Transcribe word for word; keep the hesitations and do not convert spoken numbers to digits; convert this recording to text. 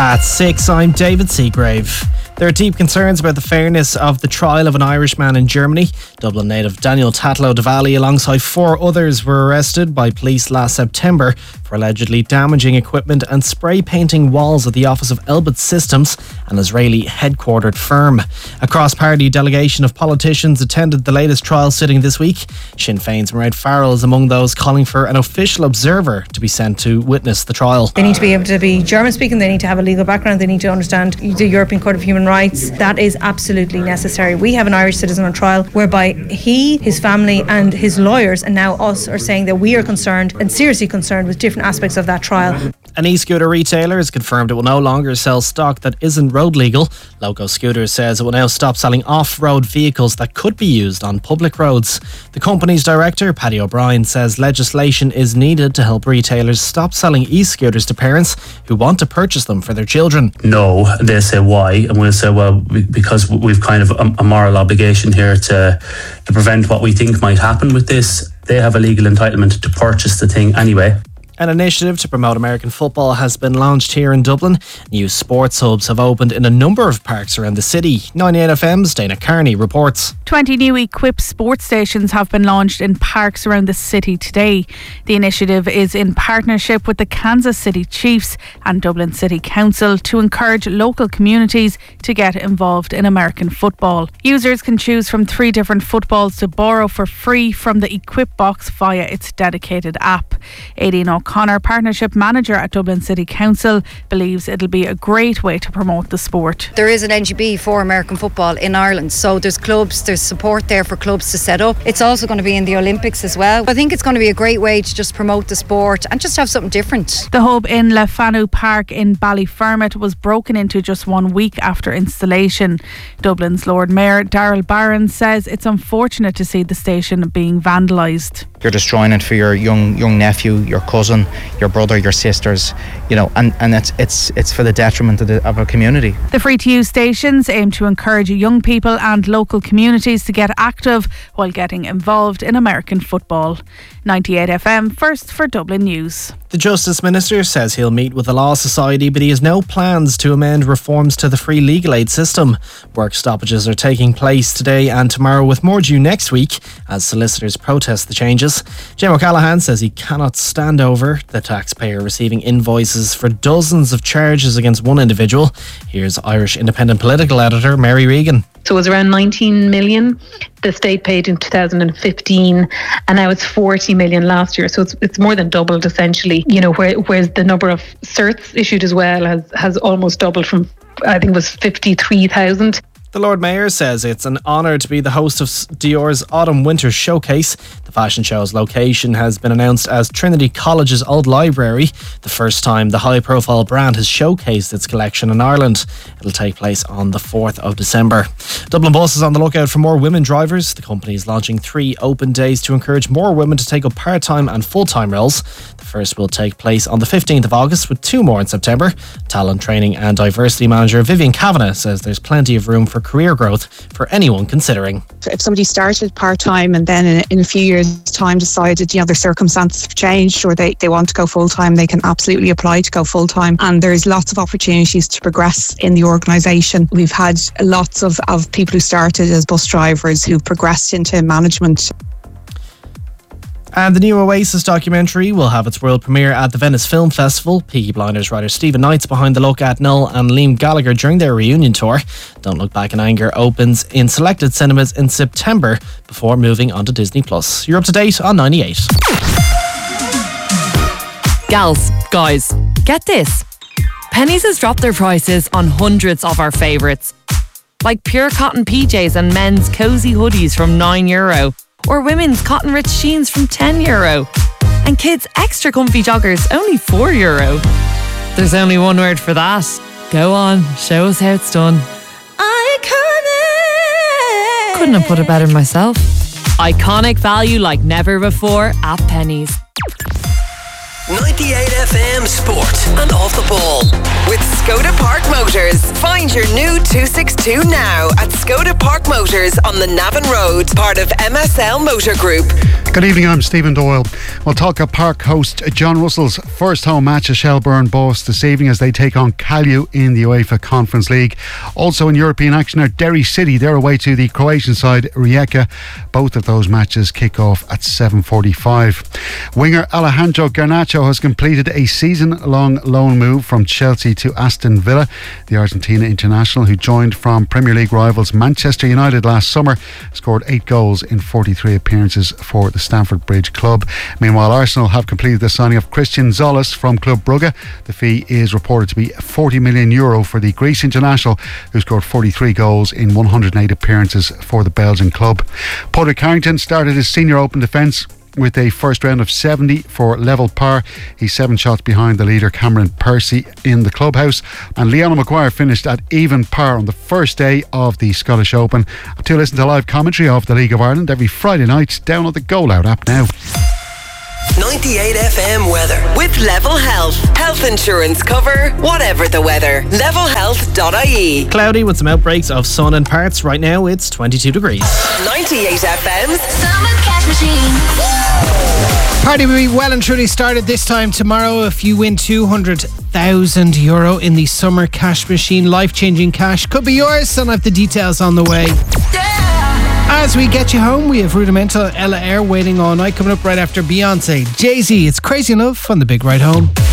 At six, I'm David Seagrave. There are deep concerns about the fairness of the trial of an Irishman in Germany. Dublin native Daniel Tatlow de Valle alongside four others were arrested by police last September for allegedly damaging equipment and spray painting walls at the office of Elbit Systems, an Israeli headquartered firm. A cross-party delegation of politicians attended the latest trial sitting this week. Sinn Féin's Mairead Farrell is among those calling for an official observer to be sent to witness the trial. They need to be able to be German speaking, they need to have a legal background, they need to understand the European Court of Human Rights. That is absolutely necessary. We have an Irish citizen on trial whereby he, his family and his lawyers and now us are saying that we are concerned and seriously concerned with different aspects of that trial. An e-scooter retailer has confirmed it will no longer sell stock that isn't road legal. Loco Scooters says it will now stop selling off-road vehicles that could be used on public roads. The company's director, Paddy O'Brien, says legislation is needed to help retailers stop selling e-scooters to parents who want to purchase them for their children. No, they say why, and we'll say, well, because we've kind of a, a moral obligation here to, to prevent what we think might happen with this. They have a legal entitlement to purchase the thing anyway. An initiative to promote American football has been launched here in Dublin. New sports hubs have opened in a number of parks around the city. ninety-eight F M's Dana Carney reports. twenty new equipped sports stations have been launched in parks around the city today. The initiative is in partnership with the Kansas City Chiefs and Dublin City Council to encourage local communities to get involved in American football. Users can choose from three different footballs to borrow for free from the Equip box via its dedicated app. Aileen O'Connor, Partnership Manager at Dublin City Council, believes it'll be a great way to promote the sport. There is an N G B for American football in Ireland, so there's clubs, there's support there for clubs to set up. It's also going to be in the Olympics as well. I think it's going to be a great way to just promote the sport and just have something different. The hub in Lefanu Park in Ballyfermot was broken into just one week after installation. Dublin's Lord Mayor Daryl Barron says it's unfortunate to see the station being vandalised. You're destroying it for your young young nephew, your cousin, your brother, your sisters, you know, and, and it's it's it's for the detriment of, the, of our community. The free-to-use stations aim to encourage young people and local communities to get active while getting involved in American football. ninety-eight F M, first for Dublin News. The Justice Minister says he'll meet with the Law Society, but he has no plans to amend reforms to the free legal aid system. Work stoppages are taking place today and tomorrow, with more due next week as solicitors protest the changes. Jim O'Callaghan says he cannot stand over the taxpayer receiving invoices for dozens of charges against one individual. Here's Irish Independent political editor Mary Regan. So it was around nineteen million the state paid in two thousand fifteen, and now it's forty million last year. So it's it's more than doubled essentially. You know, where, whereas the number of certs issued as well has, has almost doubled from, I think it was fifty-three thousand. The Lord Mayor says it's an honour to be the host of Dior's Autumn Winter Showcase. The fashion show's location has been announced as Trinity College's Old Library, the first time the high-profile brand has showcased its collection in Ireland. It'll take place on the fourth of December. Dublin Bus is on the lookout for more women drivers. The company is launching three open days to encourage more women to take up part-time and full-time roles. The first will take place on the fifteenth of August, with two more in September. Talent Training and Diversity Manager Vivian Kavanagh says there's plenty of room for career growth for anyone considering. If somebody started part-time and then in, in a few years' time decided, you know, their circumstances have changed or they, they want to go full-time, they can absolutely apply to go full-time, and there's lots of opportunities to progress in the organisation. We've had lots of, of people who started as bus drivers who progressed into management. And the new Oasis documentary will have its world premiere at the Venice Film Festival. Peaky Blinders writer Stephen Knight's behind the look at Noel and Liam Gallagher during their reunion tour. Don't Look Back in Anger opens in selected cinemas in September before moving on to Disney Plus. You're up to date on ninety-eight. Gals, guys, get this. Penneys has dropped their prices on hundreds of our favourites, like pure cotton P Js and men's cosy hoodies from nine euro. Or women's cotton rich jeans from ten euro. And kids' extra comfy joggers only four euro. There's only one word for that. Go on, show us how it's done. Iconic! Couldn't have put it better myself. Iconic value like never before at Penneys. ninety-eight F M Sport and Off the Ball with Skoda Park Motors. Find your new two sixty-two now at Skoda Park Motors on the Navan Road, part of M S L Motor Group. Good evening, I'm Stephen Doyle. We'll talk at Park host John Russell's first home match at Shelbourne Boss this evening as they take on Callew in the UEFA Conference League. Also in European action are Derry City. They're away to the Croatian side Rijeka. Both of those matches kick off at seven forty-five. Winger Alejandro Garnacho has completed a season-long loan move from Chelsea to Aston Villa. The Argentina international, who joined from Premier League rivals Manchester United last summer, scored eight goals in forty-three appearances for the Stamford Bridge club. Meanwhile, Arsenal have completed the signing of Christian Zolis from Club Brugge. The fee is reported to be forty million euro for the Greece international, who scored forty-three goals in one hundred eight appearances for the Belgian club. Padraig Harrington started his senior open defence with a first round of seventy for level par. He's seven shots behind the leader Cameron Percy in the clubhouse, and Leona Maguire finished at even par on the first day of the Scottish Open. To listen to live commentary of the League of Ireland every Friday night, download the Go Loud app now. ninety-eight F M weather with Level Health. Health insurance cover, whatever the weather. level health dot I E. Cloudy with some outbreaks of sun in parts. Right now it's twenty-two degrees. ninety-eight F M's Summer Cash Machine. Party will be well and truly started this time tomorrow if you win two hundred thousand euro in the Summer Cash Machine. Life-changing cash could be yours, and I have the details on the way. As we get you home, we have Rudimental, Ella Eyre waiting all night, coming up right after Beyonce. Jay-Z, it's Crazy Enough on the Big Ride Home.